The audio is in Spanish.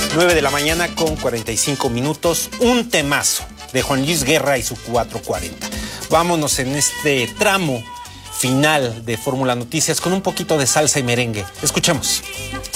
9 de la mañana con 45 minutos. Un temazo de Juan Luis Guerra y su 440. Vámonos en este tramo final de Fórmula Noticias con un poquito de salsa y merengue. Escuchemos.